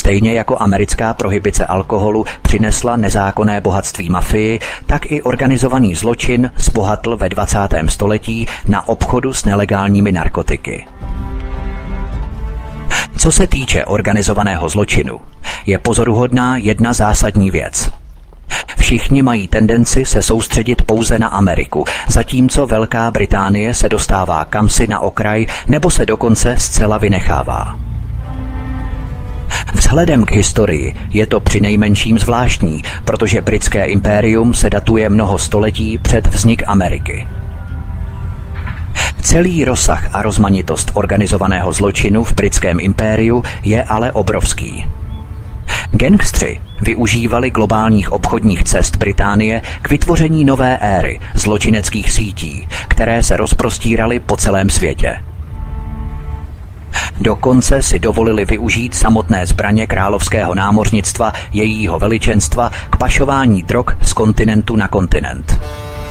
Stejně jako americká prohibice alkoholu přinesla nezákonné bohatství mafii, tak i organizovaný zločin zbohatl ve 20. století na obchodu s nelegálními narkotiky. Co se týče organizovaného zločinu, je pozoruhodná jedna zásadní věc. Všichni mají tendenci se soustředit pouze na Ameriku, zatímco Velká Británie se dostává kamsi na okraj nebo se dokonce zcela vynechává. Vzhledem k historii je to přinejmenším zvláštní, protože britské impérium se datuje mnoho století před vznik Ameriky. Celý rozsah a rozmanitost organizovaného zločinu v britském impériu je ale obrovský. Gangstři využívali globálních obchodních cest Británie k vytvoření nové éry zločineckých sítí, které se rozprostíraly po celém světě. Dokonce si dovolili využít samotné zbraně královského námořnictva jejího veličenstva k pašování drog z kontinentu na kontinent.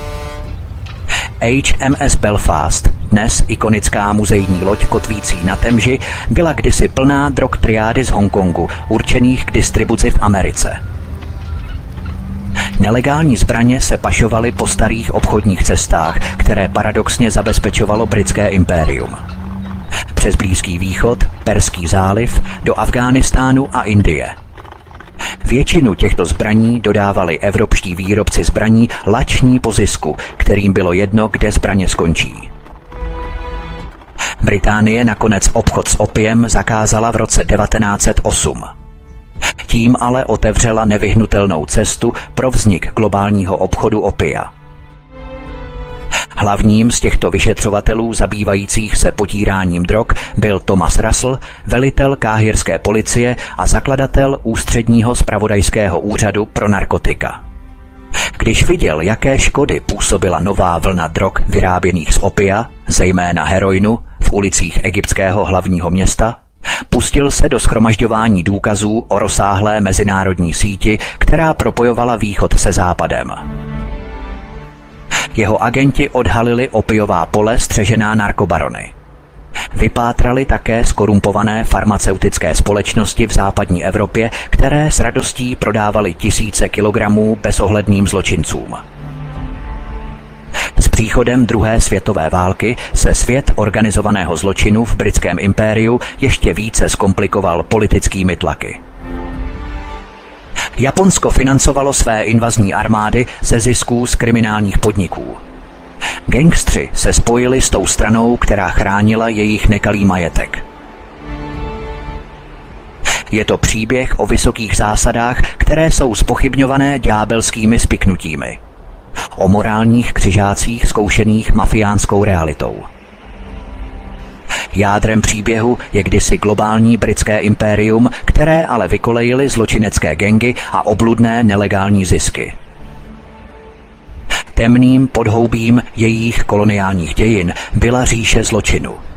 HMS Belfast, dnes ikonická muzejní loď kotvící na Temži, byla kdysi plná drog triády z Hongkongu, určených k distribuci v Americe. Nelegální zbraně se pašovaly po starých obchodních cestách, které paradoxně zabezpečovalo britské impérium. Přes Blízký východ, Perský záliv, do Afghánistánu a Indie. Většinu těchto zbraní dodávali evropští výrobci zbraní lační po zisku, kterým bylo jedno, kde zbraně skončí. Británie nakonec obchod s opiem zakázala v roce 1908. Tím ale otevřela nevyhnutelnou cestu pro vznik globálního obchodu opia. Hlavním z těchto vyšetřovatelů zabývajících se potíráním drog byl Thomas Russell, velitel káhirské policie a zakladatel ústředního zpravodajského úřadu pro narkotika. Když viděl, jaké škody působila nová vlna drog vyráběných z opia, zejména heroinu, v ulicích egyptského hlavního města, pustil se do shromažďování důkazů o rozsáhlé mezinárodní síti, která propojovala východ se západem. Jeho agenti odhalili opiová pole střežená narkobarony. Vypátrali také zkorumpované farmaceutické společnosti v západní Evropě, které s radostí prodávaly tisíce kilogramů bezohledným zločincům. S příchodem druhé světové války se svět organizovaného zločinu v britském impériu ještě více zkomplikoval politickými tlaky. Japonsko financovalo své invazní armády ze zisků z kriminálních podniků. Gangstři se spojili s tou stranou, která chránila jejich nekalý majetek. Je to příběh o vysokých zásadách, které jsou zpochybňované ďábelskými spiknutími. O morálních křižácích zkoušených mafiánskou realitou. Jádrem příběhu je kdysi globální britské impérium, které ale vykolejily zločinecké gangy a obludné nelegální zisky. Temným podhoubím jejich koloniálních dějin byla říše zločinu,